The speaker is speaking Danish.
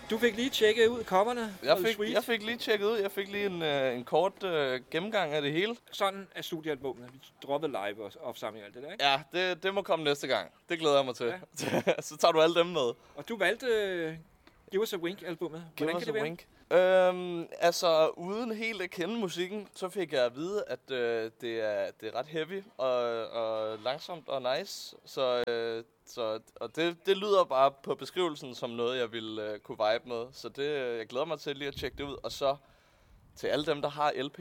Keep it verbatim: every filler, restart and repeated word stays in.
Du fik lige tjekket ud coverne. Jeg fik, jeg fik lige tjekket ud. Jeg fik lige en, øh, en kort øh, gennemgang af det hele. Sådan er studiealbummet. Vi droppede live og opsamling og alt det der, ikke? Ja, det, det må komme næste gang. Det glæder jeg mig til. Ja. Så tager du alle dem med. Og du valgte uh, Give Us a Wink-albummet. Hvordan kan det være? Wink. Øhm, altså, uden helt at kende musikken, så fik jeg at vide, at øh, det, er, det er ret heavy og, og langsomt og nice. Så, øh, så og det, det lyder bare på beskrivelsen som noget, jeg ville øh, kunne vibe med. Så det, jeg glæder mig til lige at tjekke det ud. Og så til alle dem, der har L P